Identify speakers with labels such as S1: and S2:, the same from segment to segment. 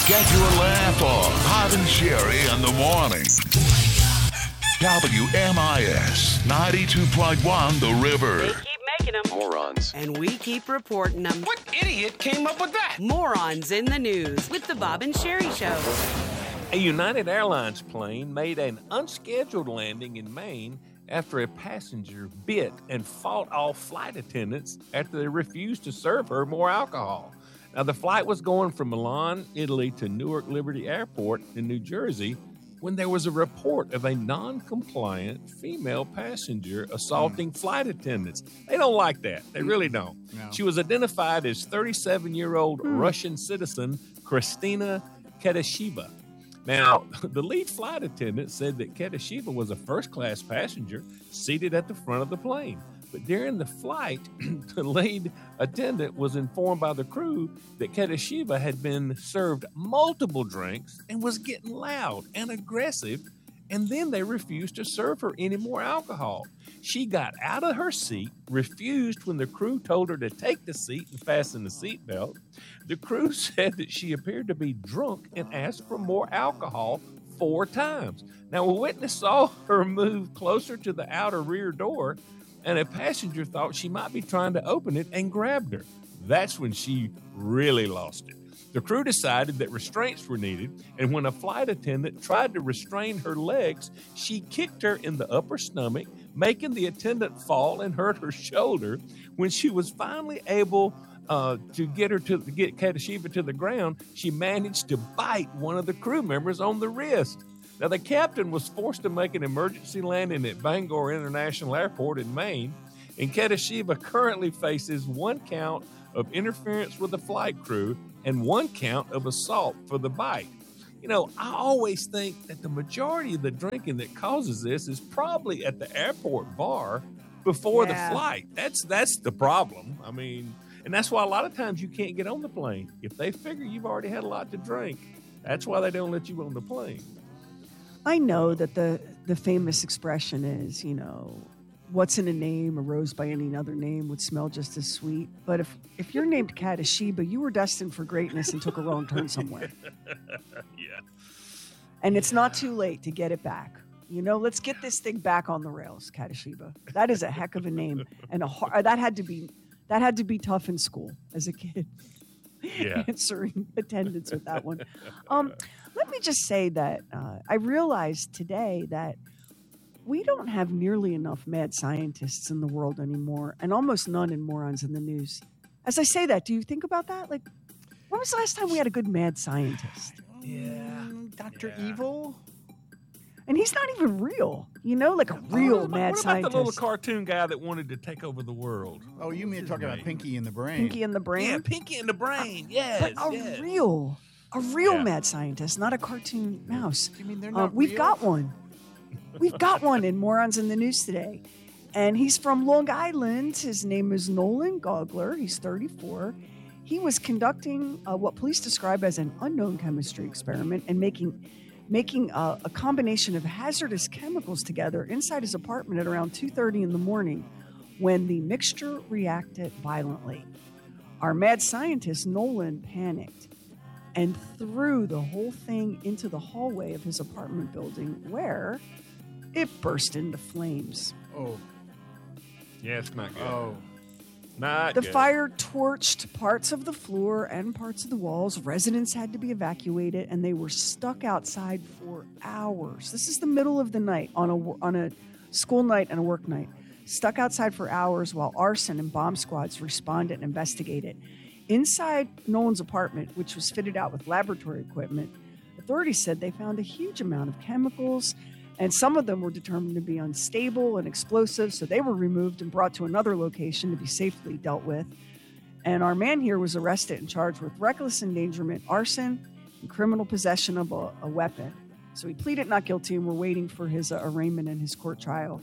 S1: Get your laugh on. Bob and Sherry in the morning. WMIS 92.1 The River.
S2: They keep making them.
S3: Morons.
S2: And we keep reporting them.
S4: What idiot came up with that?
S2: Morons in the news with the Bob and Sherry Show.
S5: A United Airlines plane made an unscheduled landing in Maine after a passenger bit and fought off flight attendants after they refused to serve her more alcohol. Now, the flight was going from Milan, Italy to Newark Liberty Airport in New Jersey when there was a report of a non-compliant female passenger assaulting flight attendants. They don't like that. They really don't. No. She was identified as 37-year-old Russian citizen Kristina Kedesheva. Now, the lead flight attendant said that Kedesheva was a first-class passenger seated at the front of the plane. But during the flight, the lead attendant was informed by the crew that Kedesheva had been served multiple drinks and was getting loud and aggressive, and then they refused to serve her any more alcohol. She got out of her seat, refused when the crew told her to take the seat and fasten the seatbelt. The crew said that she appeared to be drunk and asked for more alcohol 4 times. Now, a witness saw her move closer to the outer rear door, and a passenger thought she might be trying to open it and grabbed her. That's when she really lost it. The crew decided that restraints were needed, and when a flight attendant tried to restrain her legs, she kicked her in the upper stomach, making the attendant fall and hurt her shoulder. When she was finally able to get Kedesheva to the ground, she managed to bite one of the crew members on the wrist. Now, the captain was forced to make an emergency landing at Bangor International Airport in Maine, and Kedesheva currently faces 1 count of interference with the flight crew and 1 count of assault for the bite. You know, I always think that the majority of the drinking that causes this is probably at the airport bar before the flight. That's the problem. I mean, and that's why a lot of times you can't get on the plane. If they figure you've already had a lot to drink, that's why they don't let you on the plane.
S6: I know that the famous expression is, what's in a name, a rose by any other name would smell just as sweet. But if you're named Kedesheva, you were destined for greatness and took a wrong turn somewhere.
S5: Yeah.
S6: And it's not too late to get it back. Let's get this thing back on the rails, Kedesheva. That is a heck of a name, and that had to be tough in school as a kid.
S5: Yeah.
S6: Answering attendance with that one. Let me just say that I realized today that we don't have nearly enough mad scientists in the world anymore, and almost none in Morons in the News. As I say that, do you think about that? Like, when was the last time we had a good mad scientist?
S4: Yeah. Dr. Evil?
S6: And he's not even real, like a real mad scientist.
S5: What about the little cartoon guy that wanted to take over the world?
S7: Oh, you mean talking about Pinky and the Brain?
S6: Pinky and the Brain?
S5: Yeah, Pinky and the Brain, yes.
S6: But a real mad scientist, not a cartoon mouse.
S7: You mean they're not
S6: We've
S7: real?
S6: got one. We've got one in Morons in the News today. And he's from Long Island. His name is Nolan Gogler. He's 34. He was conducting what police describe as an unknown chemistry experiment and making a combination of hazardous chemicals together inside his apartment at around 2:30 in the morning when the mixture reacted violently. Our mad scientist, Nolan, panicked and threw the whole thing into the hallway of his apartment building where it burst into flames.
S7: Oh.
S5: Yeah, it's not good.
S7: Oh.
S5: Not
S6: The
S5: good.
S6: fire torched parts of the floor and parts of the walls. Residents had to be evacuated, and they were stuck outside for hours. This is the middle of the night on a school night and a work night. Stuck outside for hours while arson and bomb squads responded and investigated. Inside Nolan's apartment, which was fitted out with laboratory equipment, authorities said they found a huge amount of chemicals, and some of them were determined to be unstable and explosive, so they were removed and brought to another location to be safely dealt with. And our man here was arrested and charged with reckless endangerment, arson, and criminal possession of a weapon. So he pleaded not guilty, and we're waiting for his arraignment and his court trial.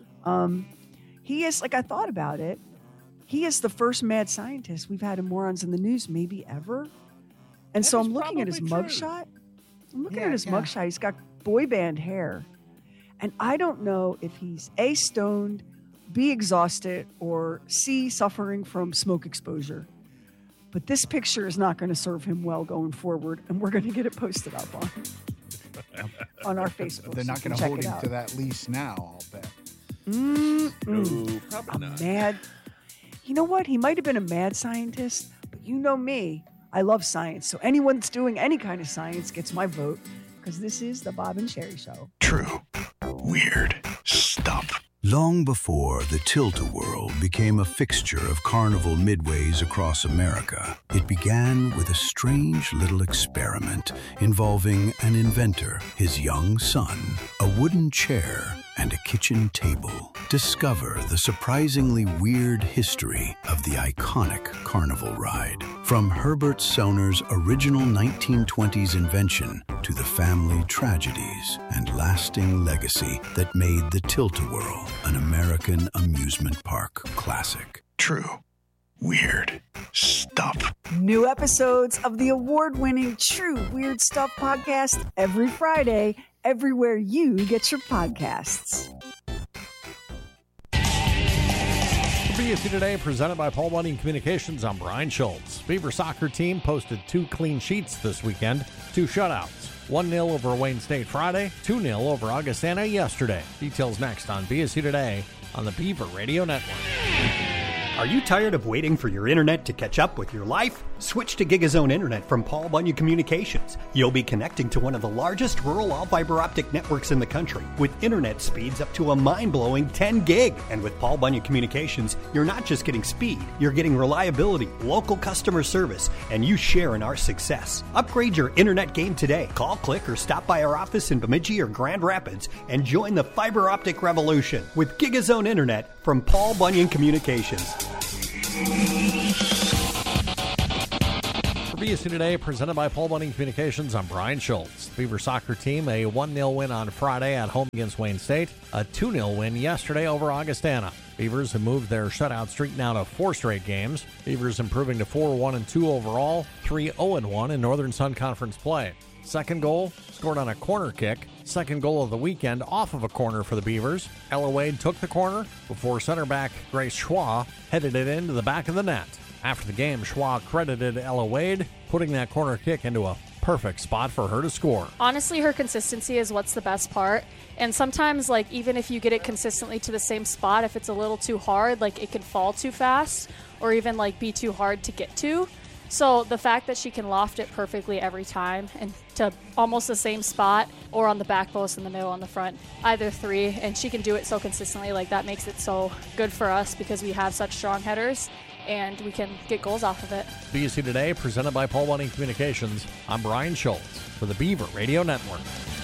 S6: He is, like, I thought about it, he is the first mad scientist we've had in Morons in the News maybe ever. And so I'm looking at his mugshot. Mugshot. He's got boy band hair. And I don't know if he's A, stoned, B, exhausted, or C, suffering from smoke exposure. But this picture is not going to serve him well going forward, and we're going to get it posted up on our Facebook.
S7: They're not going to hold him to that lease now, I'll bet.
S5: No, probably not.
S6: Mad. You know what? He might have been a mad scientist, but you know me. I love science. So anyone that's doing any kind of science gets my vote, because this is the Bob and Sherry Show.
S1: True. Weird stuff.
S3: Long before the Tilt-A-Whirl became a fixture of carnival midways across America, it began with a strange little experiment involving an inventor, his young son, a wooden chair, and a kitchen table. Discover the surprisingly weird history of the iconic carnival ride. From Herbert Selner's original 1920s invention to the family tragedies and lasting legacy that made the Tilt-A-Whirl an American amusement park classic.
S1: True. Weird stuff.
S6: New episodes of the award-winning True Weird Stuff podcast every Friday, everywhere you get your podcasts.
S8: BSC Today, presented by Paul Bunyan Communications. I'm Brian Schultz. Beaver soccer team posted 2 clean sheets this weekend, 2 shutouts. 1-0 over Wayne State Friday, 2-0 over Augustana yesterday. Details next on BSC Today on the Beaver Radio Network.
S9: Are you tired of waiting for your internet to catch up with your life? Switch to GigaZone Internet from Paul Bunyan Communications. You'll be connecting to one of the largest rural all-fiber optic networks in the country, with internet speeds up to a mind-blowing 10 gig. And with Paul Bunyan Communications, you're not just getting speed, you're getting reliability, local customer service, and you share in our success. Upgrade your internet game today. Call, click, or stop by our office in Bemidji or Grand Rapids and join the fiber optic revolution with GigaZone Internet from Paul Bunyan Communications.
S8: For BSC Today, presented by Paul Bunyan Communications, I'm Brian Schultz. The Beaver soccer team, a 1-0 win on Friday at home against Wayne State, a 2-0 win yesterday over Augustana. Beavers have moved their shutout streak now to 4 straight games. Beavers improving to 4-1-2 overall, 3-0-1 in Northern Sun Conference play. Second goal scored on a corner kick. Second goal of the weekend off of a corner for the Beavers. Ella Wade took the corner before center back Grace Schwa headed it into the back of the net. After the game, Schwa credited Ella Wade, putting that corner kick into a perfect spot for her to score.
S10: Honestly, her consistency is what's the best part. And sometimes, even if you get it consistently to the same spot, if it's a little too hard, it can fall too fast or even, be too hard to get to. So the fact that she can loft it perfectly every time and to almost the same spot or on the back post, in the middle, on the front, either 3, and she can do it so consistently, that makes it so good for us because we have such strong headers and we can get goals off of it.
S8: BSC Today, presented by Paul Bunyan Communications. I'm Brian Schultz for the Beaver Radio Network.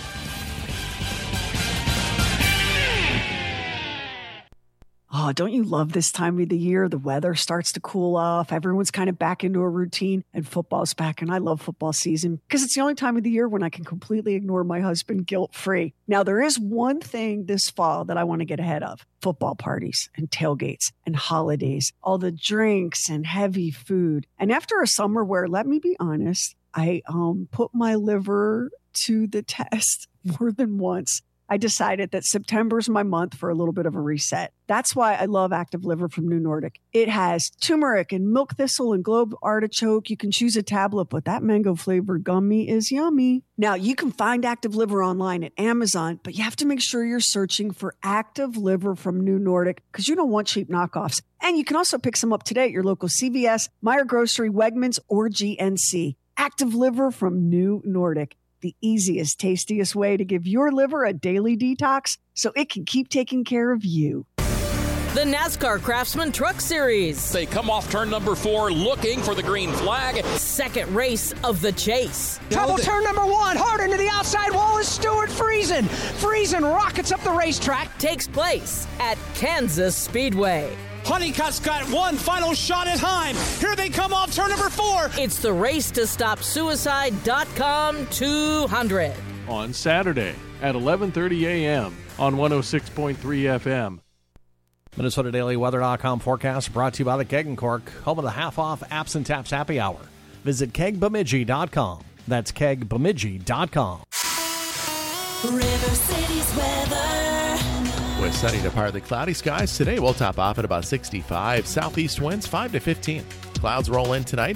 S6: Oh, don't you love this time of the year? The weather starts to cool off. Everyone's kind of back into a routine, and football's back. And I love football season because it's the only time of the year when I can completely ignore my husband guilt-free. Now, there is one thing this fall that I want to get ahead of. Football parties and tailgates and holidays, all the drinks and heavy food. And after a summer where, let me be honest, I put my liver to the test more than once, I decided that September's my month for a little bit of a reset. That's why I love Active Liver from New Nordic. It has turmeric and milk thistle and globe artichoke. You can choose a tablet, but that mango flavored gummy is yummy. Now, you can find Active Liver online at Amazon, but you have to make sure you're searching for Active Liver from New Nordic because you don't want cheap knockoffs. And you can also pick some up today at your local CVS, Meijer Grocery, Wegmans, or GNC. Active Liver from New Nordic. The easiest, tastiest way to give your liver a daily detox so it can keep taking care of you.
S11: The NASCAR Craftsman Truck Series.
S12: They come off turn number 4 looking for the green flag.
S11: Second race of the chase.
S13: Trouble turn number 1. Hard into the outside wall is Stuart Friesen. Friesen rockets up the racetrack.
S11: Takes place at Kansas Speedway.
S13: Honeycutt's got one final shot at time. Here they come off turn number 4.
S11: It's the Race to Stop Suicide.com 200.
S14: On Saturday at 11:30 a.m. on 106.3 FM.
S8: MinnesotaDailyWeather.com forecast brought to you by the Keg & Cork, home of the half-off Apps and Taps Happy Hour. Visit KegBemidji.com. That's KegBemidji.com.
S15: River City's weather.
S16: With sunny to partly cloudy skies today, we'll top off at about 65. Southeast winds 5 to 15. Clouds roll in tonight.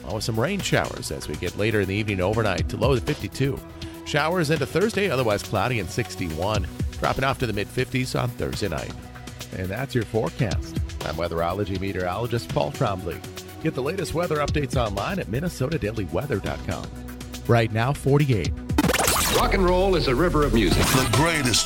S16: with some rain showers as we get later in the evening overnight to low to 52. Showers into Thursday, otherwise cloudy and 61. Dropping off to the mid-50s on Thursday night. And that's your forecast. I'm weatherology meteorologist Paul Trombley. Get the latest weather updates online at minnesotadailyweather.com. Right now, 48.
S17: Rock and roll is a river of music.
S1: The greatest